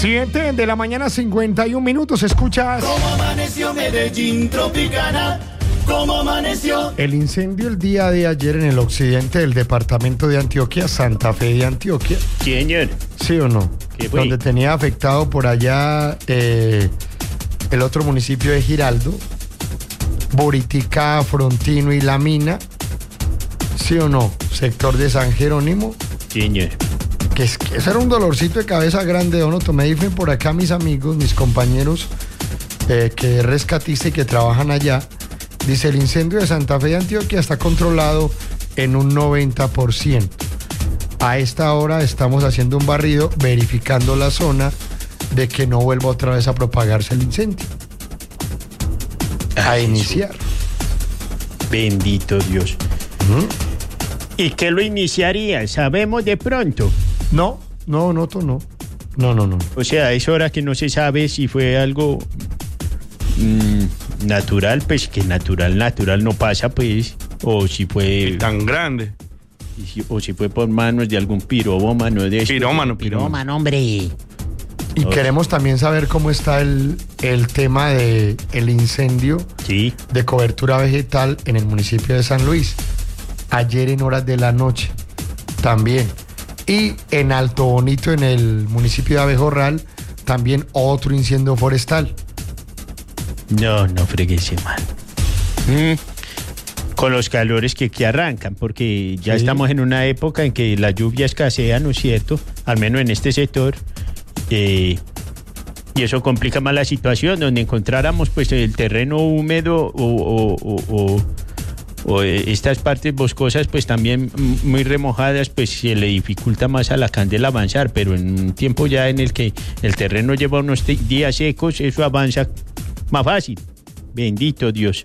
7 de la mañana, 51 minutos. Escuchas. ¿Cómo amaneció Medellín Tropicana? ¿Cómo amaneció? El incendio el día de ayer en el occidente del departamento de Antioquia, Santa Fe de Antioquia. Señor. ¿Sí o no? ¿Qué fue? Donde tenía afectado por allá el otro municipio de Giraldo, Boritica, Frontino y La Mina. ¿Sí o no? Sector de San Jerónimo. Señor. Que ese era un dolorcito de cabeza grande, ¿no? Me dicen por acá mis amigos, mis compañeros que rescatistas y que trabajan allá. Dice, el incendio de Santa Fe de Antioquia está controlado en un 90%. A esta hora estamos haciendo un barrido, verificando la zona de que no vuelva otra vez a propagarse el incendio. A iniciar. Bendito Dios. ¿Y qué lo iniciaría? ¿Sabemos de pronto? No. O sea, es hora que no se sabe si fue algo natural, pues que natural no pasa, pues. O si fue... Tan grande. O si fue por manos de algún pirómano de eso. Pirómano, hombre. Y queremos también saber cómo está el tema de el incendio de cobertura vegetal en el municipio de San Luis. Ayer en horas de la noche también. Y en Alto Bonito, en el municipio de Abejorral, también otro incendio forestal. No freguese mal. Con los calores que arrancan, porque ya estamos en una época en que la lluvia escasea, ¿no es cierto? Al menos en este sector. Y eso complica más la situación, donde encontráramos pues el terreno húmedo o estas partes boscosas pues también muy remojadas, pues se le dificulta más a la candela avanzar, pero en un tiempo ya en el que el terreno lleva unos días secos, eso avanza más fácil. Bendito Dios.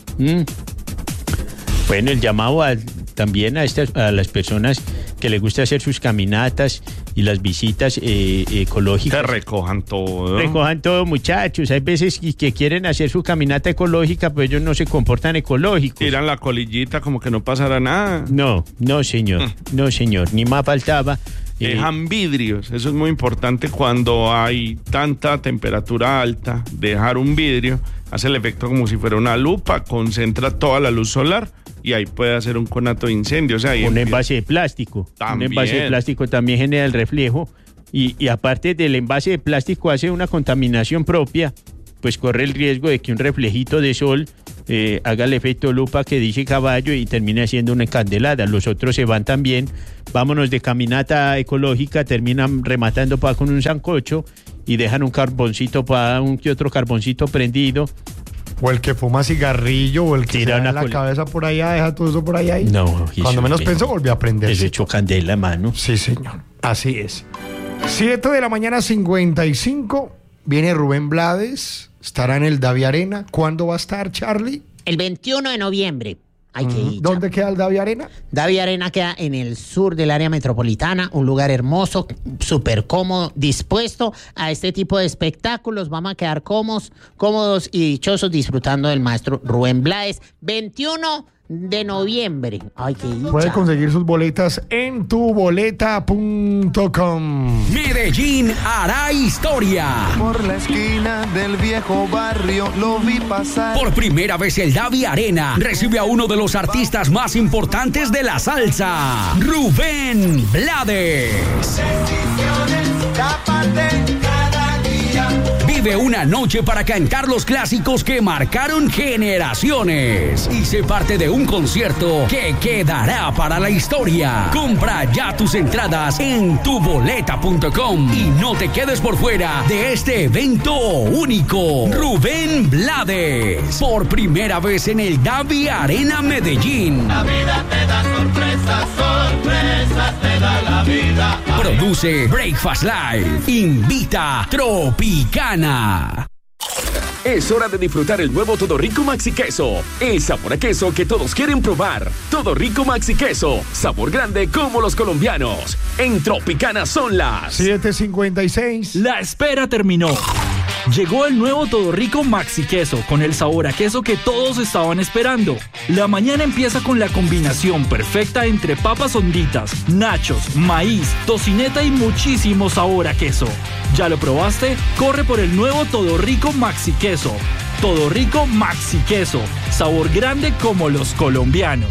Bueno, el llamado también a las personas que les gusta hacer sus caminatas y las visitas ecológicas. Que recojan todo. Recojan todo, muchachos. Hay veces que quieren hacer su caminata ecológica, pero ellos no se comportan ecológicos. Tiran la colillita como que no pasará nada. No, señor. No, señor. Ni más faltaba. Dejan vidrios. Eso es muy importante cuando hay tanta temperatura alta. Dejar un vidrio hace el efecto como si fuera una lupa, concentra toda la luz solar y ahí puede hacer un conato de incendio. O sea, un envase de plástico. También. Un envase de plástico también genera el reflejo y aparte del envase de plástico hace una contaminación propia, pues corre el riesgo de que un reflejito de sol haga el efecto lupa que dice caballo y termine siendo una encandelada. Los otros se van también, vámonos de caminata ecológica, terminan rematando con un sancocho y dejan un carboncito un que otro carboncito prendido. O el que fuma cigarrillo, o el que tira la cabeza por allá, deja todo eso por allá. No, cuando menos pensó, volvió a prender. Eso echó candela, mano. Sí, señor. Así es. 7 de la mañana, 55. Viene Rubén Blades. Estará en el Davi Arena. ¿Cuándo va a estar, Charlie? El 21 de noviembre. Hay que ir. ¿Dónde queda el Davi Arena? Davi Arena queda en el sur del área metropolitana, un lugar hermoso, súper cómodo, dispuesto a este tipo de espectáculos. Vamos a quedar cómodos y dichosos disfrutando del maestro Rubén Blades. 21 de noviembre. Ay, qué dicha. Puede conseguir sus boletas en tuboleta.com. Medellín hará historia. Por la esquina del viejo barrio lo vi pasar. Por primera vez el Davi Arena recibe a uno de los artistas más importantes de la salsa, Rubén Blades. Vive una noche para cantar los clásicos que marcaron generaciones y sé parte de un concierto que quedará para la historia. Compra ya tus entradas en tuboleta.com y no te quedes por fuera de este evento único. Rubén Blades, por primera vez en el Davi Arena Medellín. La vida te da sorpresas, sorpresas te da la vida. Produce Breakfast Live. Invita Tropicana. Es hora de disfrutar el nuevo Todo Rico Maxi Queso. El sabor a queso que todos quieren probar. Todo Rico Maxi Queso. Sabor grande como los colombianos. En Tropicana son las 7:56. La espera terminó. Llegó el nuevo Todo Rico Maxi Queso, con el sabor a queso que todos estaban esperando. La mañana empieza con la combinación perfecta entre papas honditas, nachos, maíz, tocineta y muchísimo sabor a queso. ¿Ya lo probaste? Corre por el nuevo Todo Rico Maxi Queso. Todo Rico Maxi Queso, sabor grande como los colombianos.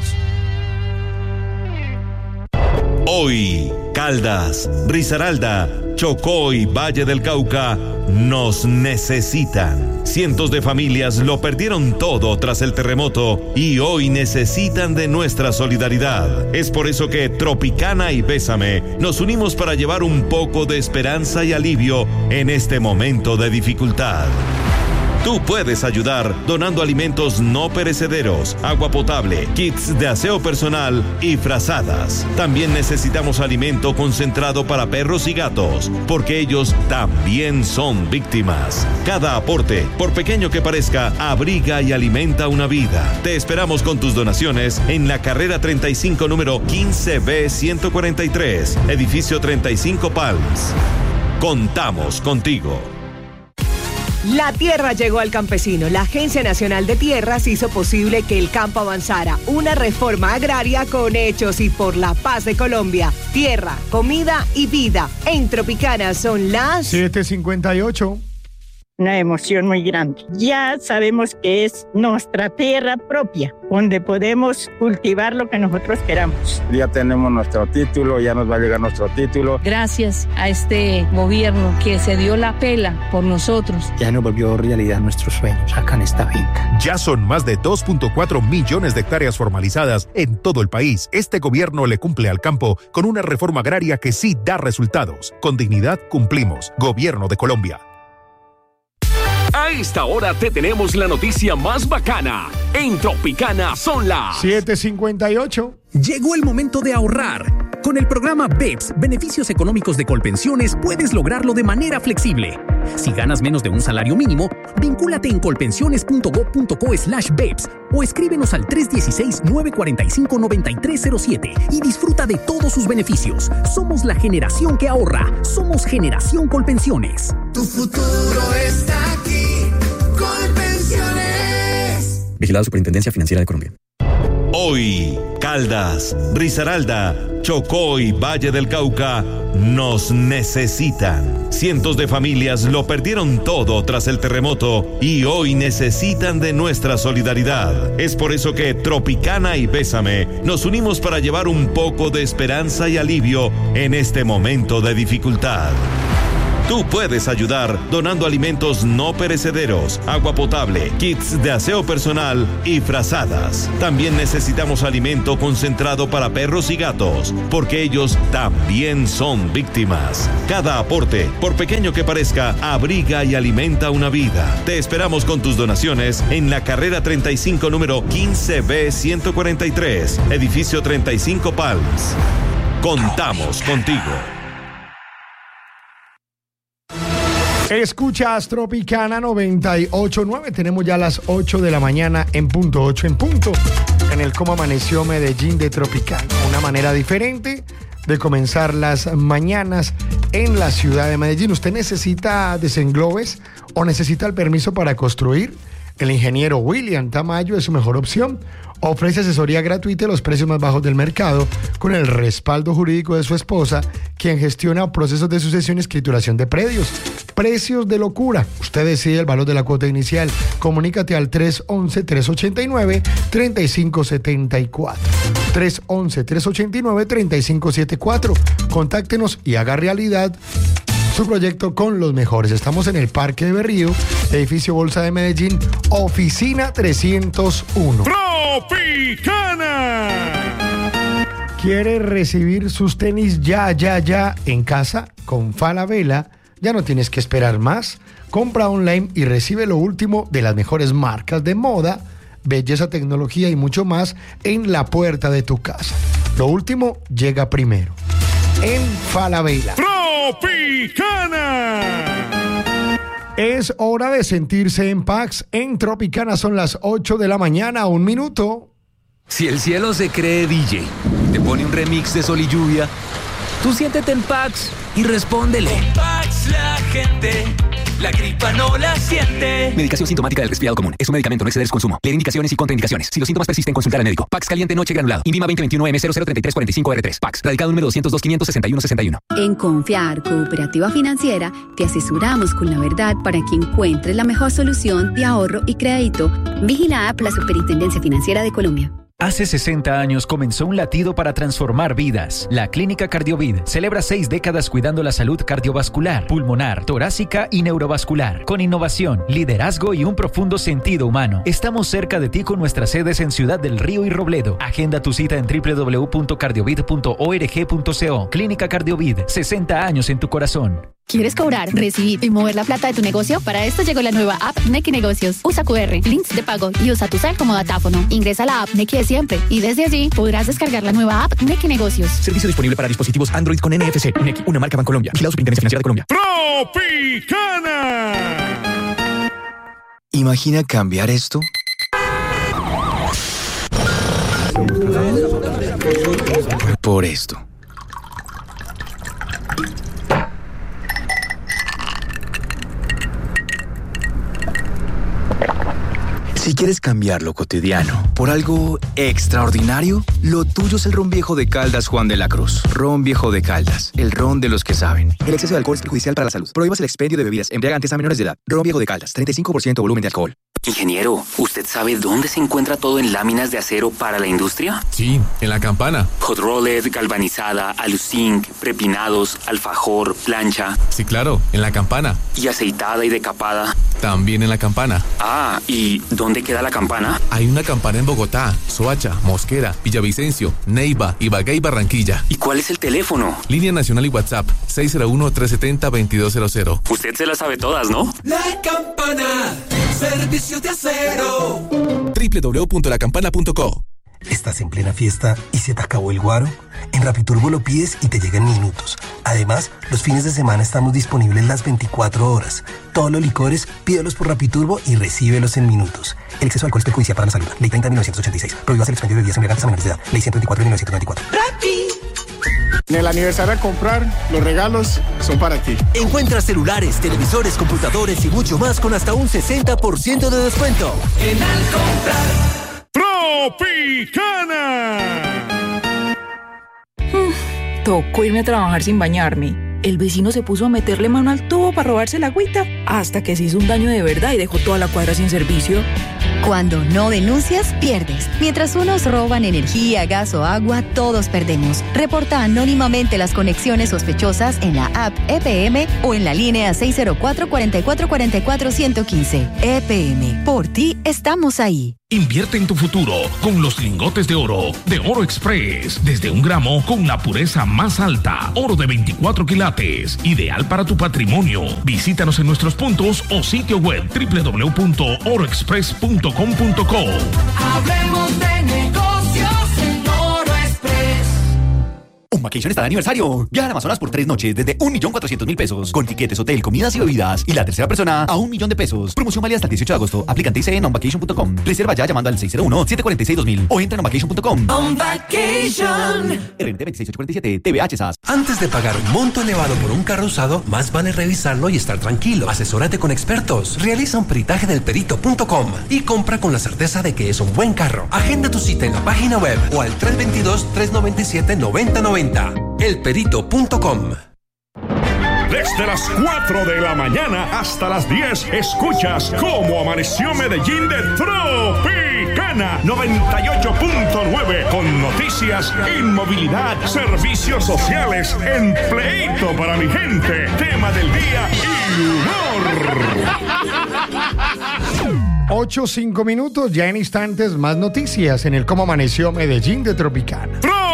Hoy, Caldas, Risaralda, Chocó y Valle del Cauca nos necesitan. Cientos de familias lo perdieron todo tras el terremoto y hoy necesitan de nuestra solidaridad. Es por eso que Tropicana y Bésame nos unimos para llevar un poco de esperanza y alivio en este momento de dificultad. Tú puedes ayudar donando alimentos no perecederos, agua potable, kits de aseo personal y frazadas. También necesitamos alimento concentrado para perros y gatos, porque ellos también son víctimas. Cada aporte, por pequeño que parezca, abriga y alimenta una vida. Te esperamos con tus donaciones en la carrera 35 número 15B143, edificio 35 Palms. Contamos contigo. La tierra llegó al campesino. La Agencia Nacional de Tierras hizo posible que el campo avanzara. Una reforma agraria con hechos y por la paz de Colombia. Tierra, comida y vida. En Tropicana son las 7:58. Una emoción muy grande. Ya sabemos que es nuestra tierra propia, donde podemos cultivar lo que nosotros queramos. Ya tenemos nuestro título, ya nos va a llegar nuestro título. Gracias a este gobierno que se dio la pela por nosotros. Ya nos volvió realidad nuestros sueños acá en esta finca. Ya son más de 2.4 millones de hectáreas formalizadas en todo el país. Este gobierno le cumple al campo con una reforma agraria que sí da resultados. Con dignidad cumplimos. Gobierno de Colombia. A esta hora te tenemos la noticia más bacana. En Tropicana son las 7:58. Llegó el momento de ahorrar. Con el programa BEPS, Beneficios Económicos de Colpensiones, puedes lograrlo de manera flexible. Si ganas menos de un salario mínimo, vincúlate en colpensiones.gov.co/BEPS o escríbenos al 316-945-9307 y disfruta de todos sus beneficios. Somos la generación que ahorra. Somos Generación Colpensiones. Tu futuro está aquí. Colpensiones. Vigilado Superintendencia Financiera de Colombia. Hoy, Caldas, Risaralda, Chocó y Valle del Cauca nos necesitan. Cientos de familias lo perdieron todo tras el terremoto y hoy necesitan de nuestra solidaridad. Es por eso que Tropicana y Bésame nos unimos para llevar un poco de esperanza y alivio en este momento de dificultad. Tú puedes ayudar donando alimentos no perecederos, agua potable, kits de aseo personal y frazadas. También necesitamos alimento concentrado para perros y gatos, porque ellos también son víctimas. Cada aporte, por pequeño que parezca, abriga y alimenta una vida. Te esperamos con tus donaciones en la carrera 35 número 15B143, edificio 35 Palms. Contamos contigo. Escuchas Tropicana 98.9. Tenemos ya las 8 de la mañana en punto, 8 en punto. En el Cómo Amaneció Medellín de Tropicana. Una manera diferente de comenzar las mañanas en la ciudad de Medellín. ¿Usted necesita desenglobes o necesita el permiso para construir? El ingeniero William Tamayo es su mejor opción. Ofrece asesoría gratuita y los precios más bajos del mercado con el respaldo jurídico de su esposa, quien gestiona procesos de sucesión y escrituración de predios. Precios de locura. Usted decide el valor de la cuota inicial. Comunícate al 311-389-3574. 311-389-3574. Contáctenos y haga realidad su proyecto con los mejores. Estamos en el Parque de Berrío, edificio Bolsa de Medellín, oficina 301. ¡Tropicana! ¿Quiere recibir sus tenis ya en casa? Con Falabella ya no tienes que esperar más. Compra online y recibe lo último de las mejores marcas de moda, belleza, tecnología y mucho más en la puerta de tu casa. Lo último llega primero. En Falabella. ¡Tropicana! Es hora de sentirse en paz. En Tropicana son las 8 de la mañana, 1 minuto. Si el cielo se cree DJ, te pone un remix de Sol y Lluvia, tú siéntete en Pax y respóndele. En Pax la gente la gripa no la siente. Medicación sintomática del resfriado común. Es un medicamento, no exceder su consumo. Leer indicaciones y contraindicaciones. Si los síntomas persisten, consultar al médico. Pax Caliente Noche Granulado. INVIMA 2021M003345R3. Pax. Radicado número 202-561-61. En Confiar Cooperativa Financiera te asesoramos con la verdad para que encuentres la mejor solución de ahorro y crédito. Vigilada por la Superintendencia Financiera de Colombia. Hace 60 años comenzó un latido para transformar vidas. La Clínica Cardiovid celebra 6 décadas cuidando la salud cardiovascular, pulmonar, torácica y neurovascular. Con innovación, liderazgo y un profundo sentido humano. Estamos cerca de ti con nuestras sedes en Ciudad del Río y Robledo. Agenda tu cita en www.cardiovid.org.co. Clínica Cardiovid, 60 años en tu corazón. ¿Quieres cobrar, recibir y mover la plata de tu negocio? Para esto llegó la nueva app Nequi Negocios. Usa QR, links de pago y usa tu cel como datáfono. Ingresa a la app Nequi de siempre y desde allí podrás descargar la nueva app Nequi Negocios. Servicio disponible para dispositivos Android con NFC. Nequi, una marca Bancolombia. Vigilado Superintendencia Financiera de Colombia. ¡Tropicana! ¿Imagina cambiar esto? Por esto. Si quieres cambiar lo cotidiano por algo extraordinario, lo tuyo es el ron viejo de Caldas Juan de la Cruz. Ron viejo de Caldas, el ron de los que saben. El exceso de alcohol es perjudicial para la salud. Prohíbas el expendio de bebidas embriagantes a menores de edad. Ron viejo de Caldas, 35% volumen de alcohol. Ingeniero, ¿usted sabe dónde se encuentra todo en láminas de acero para la industria? Sí, en La Campana. Hot rolled, galvanizada, aluzinc, prepinados, alfajor, plancha. Sí, claro, en La Campana. ¿Y aceitada y decapada? También en La Campana. Ah, ¿y dónde queda la campana? Hay una campana en Bogotá, Soacha, Mosquera, Villavicencio, Neiva, Ibagué y Barranquilla. ¿Y cuál es el teléfono? Línea nacional y WhatsApp, 601-370-2200. Usted se las sabe todas, ¿no? La Campana, servicios de acero. www.lacampana.co. ¿Estás en plena fiesta y se te acabó el guaro? En Rapiturbo lo pides y te llega en minutos. Además, los fines de semana estamos disponibles las 24 horas. Todos los licores, pídelos por Rapiturbo y recíbelos en minutos. El exceso de alcohol es perjudicial para la salud. Ley 30 de 1986. Prohíbas el expendio de bebidas embriagantes a menores de edad. Ley 124 de 1994. ¡Rapi! En el aniversario a comprar, los regalos son para ti. Encuentra celulares, televisores, computadores y mucho más con hasta un 60% de descuento. En Al Comprar. ¡Tropicana! Tocó irme a trabajar sin bañarme. El vecino se puso a meterle mano al tubo para robarse la agüita, hasta que se hizo un daño de verdad y dejó toda la cuadra sin servicio. Cuando no denuncias, pierdes. Mientras unos roban energía, gas o agua, todos perdemos. Reporta anónimamente las conexiones sospechosas en la app EPM o en la línea 604-4444-115. EPM, por ti estamos ahí. Invierte en tu futuro con los lingotes de Oro Express. Desde 1 gramo con la pureza más alta. Oro de 24 quilates. Ideal para tu patrimonio. Visítanos en nuestros puntos o sitio web www.oroexpress.com.co. Hablemos de negocios en Oro Express. Un vacation está de aniversario. Viaja a Amazonas por 3 noches desde 1.400.000 pesos. Con tiquetes, hotel, comidas y bebidas. Y la tercera persona a $1.000.000 de pesos. Promoción válida hasta el 18 de agosto. Aplicante ICE en onvacation.com. Reserva ya llamando al 601-746-2000 o entra en onvacation.com. On Vacation. RNT 26847. TVH SAS. Antes de pagar un monto elevado por un carro usado, más vale revisarlo y estar tranquilo. Asesórate con expertos. Realiza un peritaje del perito.com y compra con la certeza de que es un buen carro. Agenda tu cita en la página web o al 322-397-9090. Elperito.com. Desde las 4 de la mañana hasta las 10 escuchas Cómo Amaneció Medellín de Tropicana 98.9 con noticias, inmovilidad, servicios sociales, empleito para mi gente, tema del día y humor. 8:05, ya en instantes más noticias en el Cómo Amaneció Medellín de Tropicana.